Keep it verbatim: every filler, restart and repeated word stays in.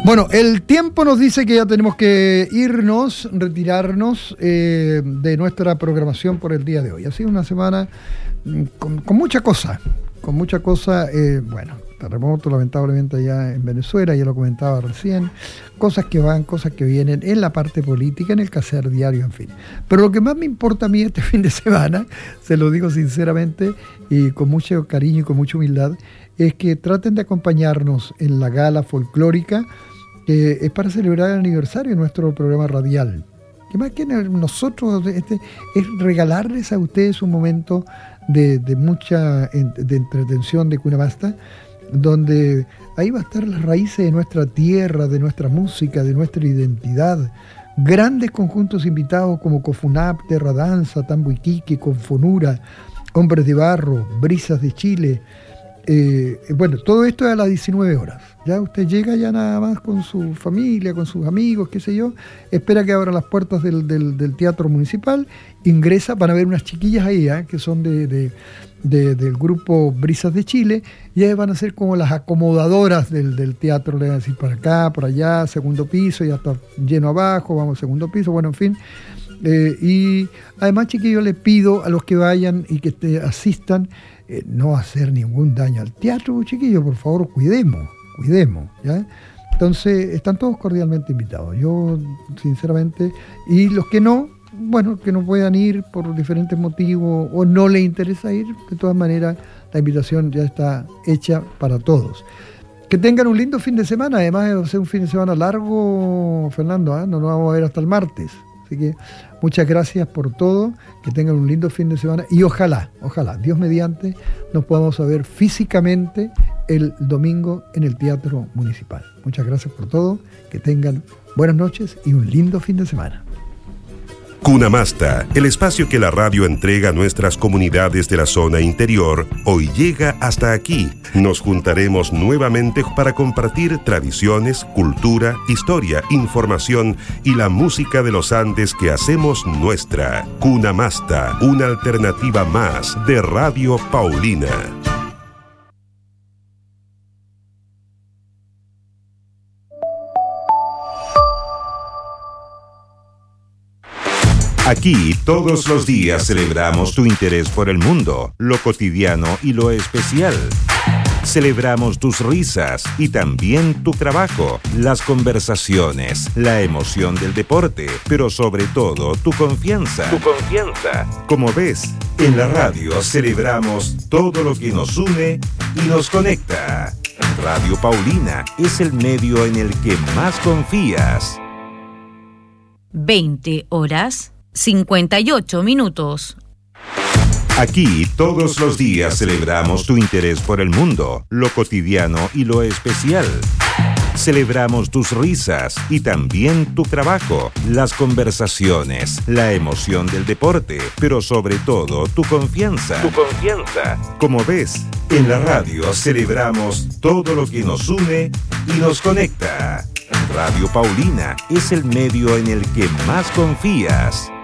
Bueno, el tiempo nos dice que ya tenemos que irnos, retirarnos eh, de nuestra programación por el día de hoy. Ha sido una semana con, con mucha cosa, con mucha cosa, eh, bueno, terremoto lamentablemente allá en Venezuela, ya lo comentaba recién, cosas que van, cosas que vienen en la parte política, en el quehacer diario, en fin. Pero lo que más me importa a mí este fin de semana, se lo digo sinceramente y con mucho cariño y con mucha humildad, es que traten de acompañarnos en la gala folclórica, que es para celebrar el aniversario de nuestro programa radial. Que más que nosotros, este, es regalarles a ustedes un momento de, de mucha de entretención de Cuna Masta, donde ahí va a estar las raíces de nuestra tierra, de nuestra música, de nuestra identidad. Grandes conjuntos invitados como Cofunap, Terra Danza, Tambo Iquique, Confonura, Hombres de Barro, Brisas de Chile. Eh, bueno, todo esto es a las diecinueve horas. Ya usted llega ya nada más con su familia, con sus amigos, qué sé yo, espera que abran las puertas del, del, del Teatro Municipal, ingresa, van a ver unas chiquillas ahí, ¿eh? que son de, de, de, del grupo Brisas de Chile, y ellas van a ser como las acomodadoras del, del teatro, le van a decir por acá, por allá, segundo piso, ya está lleno abajo, vamos al segundo piso, bueno, en fin. Eh, y además, chiquillos, les pido a los que vayan y que te asistan, eh, no hacer ningún daño al teatro, chiquillos, por favor, cuidemos. Cuidemos, ¿ya? Entonces, están todos cordialmente invitados. Yo, sinceramente, y los que no, bueno, que no puedan ir por diferentes motivos o no les interesa ir, de todas maneras, la invitación ya está hecha para todos. Que tengan un lindo fin de semana, además va a ser un fin de semana largo, Fernando, ¿eh? No nos vamos a ver hasta el martes. Así que muchas gracias por todo, que tengan un lindo fin de semana y ojalá, ojalá, Dios mediante, nos podamos ver físicamente el domingo en el Teatro Municipal. Muchas gracias por todo, que tengan buenas noches y un lindo fin de semana. Cuna Masta, el espacio que la radio entrega a nuestras comunidades de la zona interior, hoy llega hasta aquí. Nos juntaremos nuevamente para compartir tradiciones, cultura, historia, información y la música de los Andes que hacemos nuestra. Cuna Masta, una alternativa más de Radio Paulina. Aquí todos los días celebramos tu interés por el mundo, lo cotidiano y lo especial. Celebramos tus risas y también tu trabajo, las conversaciones, la emoción del deporte, pero sobre todo tu confianza. Tu confianza. Como ves, en la radio celebramos todo lo que nos une y nos conecta. Radio Paulina es el medio en el que más confías. veinte horas. cincuenta y ocho minutos. Aquí todos los días celebramos tu interés por el mundo, lo cotidiano y lo especial. Celebramos tus risas y también tu trabajo, las conversaciones, la emoción del deporte, pero sobre todo tu confianza. Tu confianza. Como ves, en la radio celebramos todo lo que nos une y nos conecta. Radio Paulina es el medio en el que más confías.